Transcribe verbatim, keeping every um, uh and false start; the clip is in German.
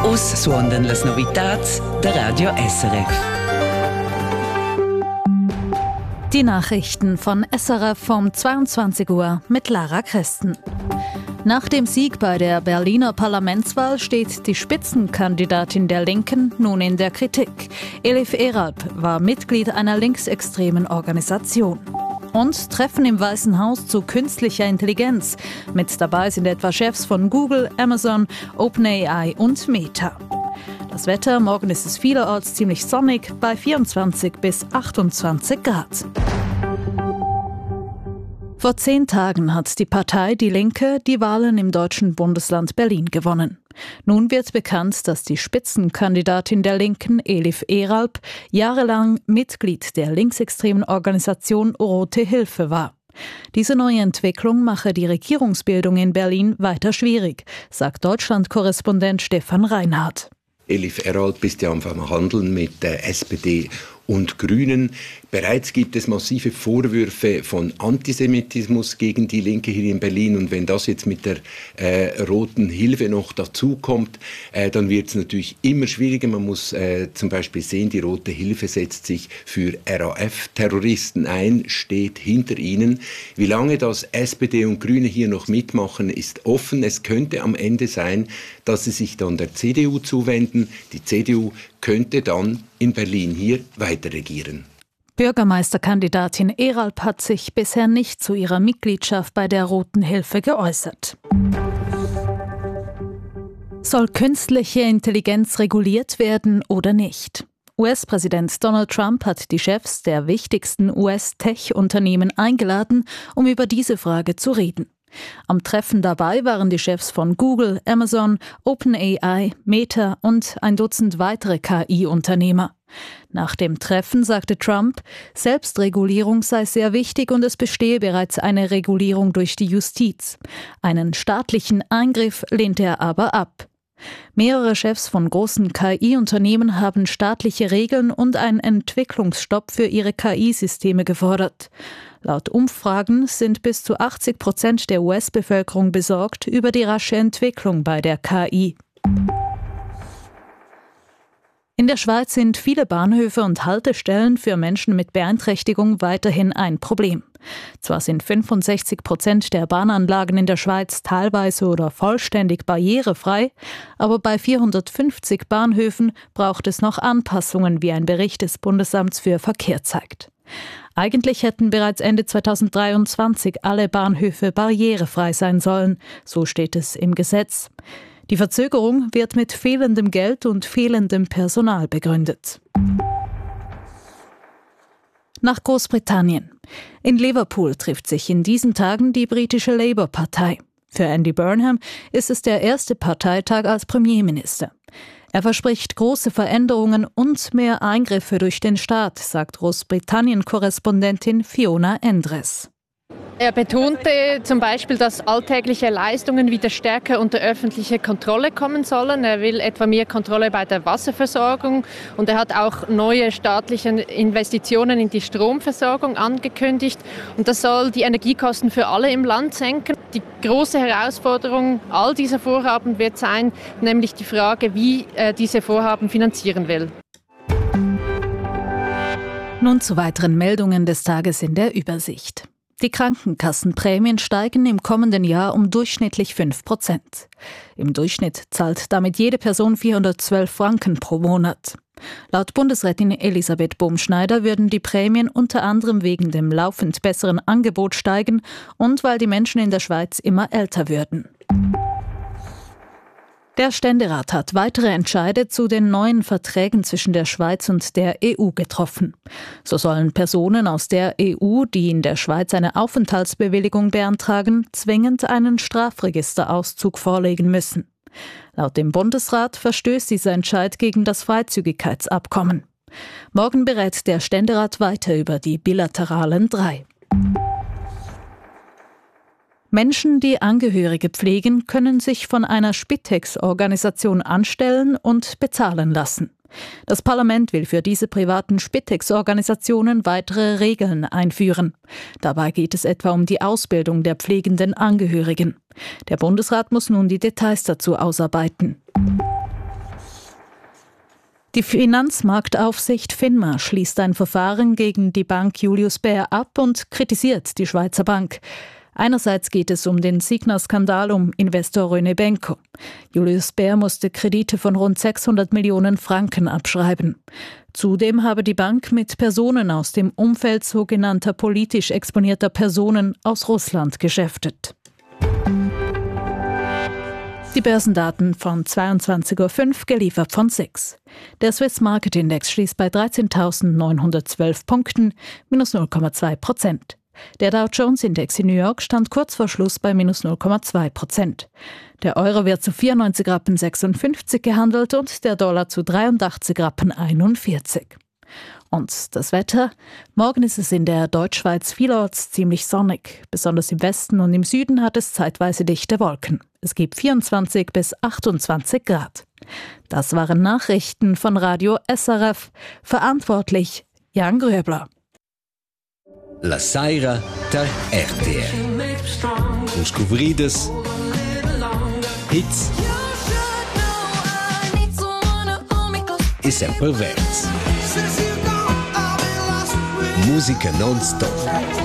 Us suondan las novitats der Radio S R F. Die Nachrichten von S R F um zweiundzwanzig Uhr mit Lara Christen. Nach dem Sieg bei der Berliner Parlamentswahl steht die Spitzenkandidatin der Linken nun in der Kritik. Elif Eralp war Mitglied einer linksextremen Organisation. Und Treffen im Weißen Haus zu künstlicher Intelligenz. Mit dabei sind etwa Chefs von Google, Amazon, OpenAI und Meta. Das Wetter, morgen ist es vielerorts ziemlich sonnig, bei vierundzwanzig bis achtundzwanzig Grad. Vor zehn Tagen hat die Partei Die Linke die Wahlen im deutschen Bundesland Berlin gewonnen. Nun wird bekannt, dass die Spitzenkandidatin der Linken, Elif Eralp, jahrelang Mitglied der linksextremen Organisation Rote Hilfe war. Diese neue Entwicklung mache die Regierungsbildung in Berlin weiter schwierig, sagt Deutschland-Korrespondent Stefan Reinhardt. Elif Eralp ist ja am Verhandeln mit der S P D und Grünen. Bereits gibt es massive Vorwürfe von Antisemitismus gegen die Linke hier in Berlin. Und wenn das jetzt mit der äh, Roten Hilfe noch dazukommt, äh, dann wird es natürlich immer schwieriger. Man muss äh, zum Beispiel sehen, die Rote Hilfe setzt sich für R A F-Terroristen ein, steht hinter ihnen. Wie lange das S P D und Grüne hier noch mitmachen, ist offen. Es könnte am Ende sein, dass sie sich dann der C D U zuwenden. Die C D U könnte dann in Berlin hier weiter regieren. Bürgermeisterkandidatin Eralp hat sich bisher nicht zu ihrer Mitgliedschaft bei der Roten Hilfe geäußert. Soll künstliche Intelligenz reguliert werden oder nicht? U S-Präsident Donald Trump hat die Chefs der wichtigsten U S-Tech-Unternehmen eingeladen, um über diese Frage zu reden. Am Treffen dabei waren die Chefs von Google, Amazon, OpenAI, Meta und ein Dutzend weitere K I-Unternehmer. Nach dem Treffen sagte Trump, Selbstregulierung sei sehr wichtig und es bestehe bereits eine Regulierung durch die Justiz. Einen staatlichen Eingriff lehnte er aber ab. Mehrere Chefs von großen K I-Unternehmen haben staatliche Regeln und einen Entwicklungsstopp für ihre K I-Systeme gefordert. Laut Umfragen sind bis zu achtzig Prozent der U S-Bevölkerung besorgt über die rasche Entwicklung bei der K I. In der Schweiz sind viele Bahnhöfe und Haltestellen für Menschen mit Beeinträchtigung weiterhin ein Problem. Zwar sind fünfundsechzig Prozent der Bahnanlagen in der Schweiz teilweise oder vollständig barrierefrei, aber bei vierhundertfünfzig Bahnhöfen braucht es noch Anpassungen, wie ein Bericht des Bundesamts für Verkehr zeigt. Eigentlich hätten bereits Ende zweitausenddreiundzwanzig alle Bahnhöfe barrierefrei sein sollen, so steht es im Gesetz. Die Verzögerung wird mit fehlendem Geld und fehlendem Personal begründet. Nach Großbritannien. In Liverpool trifft sich in diesen Tagen die britische Labour-Partei. Für Andy Burnham ist es der erste Parteitag als Premierminister. Er verspricht große Veränderungen und mehr Eingriffe durch den Staat, sagt Großbritannien-Korrespondentin Fiona Endres. Er betonte zum Beispiel, dass alltägliche Leistungen wieder stärker unter öffentliche Kontrolle kommen sollen. Er will etwa mehr Kontrolle bei der Wasserversorgung und er hat auch neue staatliche Investitionen in die Stromversorgung angekündigt. Und das soll die Energiekosten für alle im Land senken. Die große Herausforderung all dieser Vorhaben wird sein, nämlich die Frage, wie er diese Vorhaben finanzieren will. Nun zu weiteren Meldungen des Tages in der Übersicht. Die Krankenkassenprämien steigen im kommenden Jahr um durchschnittlich fünf Prozent. Im Durchschnitt zahlt damit jede Person vierhundertzwölf Franken pro Monat. Laut Bundesrätin Elisabeth Bohm-Schneider würden die Prämien unter anderem wegen dem laufend besseren Angebot steigen und weil die Menschen in der Schweiz immer älter würden. Der Ständerat hat weitere Entscheide zu den neuen Verträgen zwischen der Schweiz und der E U getroffen. So sollen Personen aus der E U, die in der Schweiz eine Aufenthaltsbewilligung beantragen, zwingend einen Strafregisterauszug vorlegen müssen. Laut dem Bundesrat verstößt dieser Entscheid gegen das Freizügigkeitsabkommen. Morgen berät der Ständerat weiter über die bilateralen drei. Menschen, die Angehörige pflegen, können sich von einer Spitex-Organisation anstellen und bezahlen lassen. Das Parlament will für diese privaten Spitex-Organisationen weitere Regeln einführen. Dabei geht es etwa um die Ausbildung der pflegenden Angehörigen. Der Bundesrat muss nun die Details dazu ausarbeiten. Die Finanzmarktaufsicht FINMA schließt ein Verfahren gegen die Bank Julius Baer ab und kritisiert die Schweizer Bank. Einerseits geht es um den Signa-Skandal um Investor René Benko. Julius Baer musste Kredite von rund sechshundert Millionen Franken abschreiben. Zudem habe die Bank mit Personen aus dem Umfeld sogenannter politisch exponierter Personen aus Russland geschäftet. Die Börsendaten von zweiundzwanzig Uhr fünf, geliefert von S I X. Der Swiss Market Index schließt bei dreizehntausendneunhundertzwölf Punkten, minus null Komma zwei Prozent. Der Dow Jones Index in New York stand kurz vor Schluss bei minus null Komma zwei Prozent. Der Euro wird zu vierundneunzig Rappen sechsundfünfzig gehandelt und der Dollar zu dreiundachtzig Rappen einundvierzig. Und das Wetter? Morgen ist es in der Deutschschweiz vielorts ziemlich sonnig. Besonders im Westen und im Süden hat es zeitweise dichte Wolken. Es gibt vierundzwanzig bis achtundzwanzig Grad. Das waren Nachrichten von Radio S R F. Verantwortlich Jan Gröbler. La Saira der R T R. Descobridas hits e sempre verdes. Música non-stop.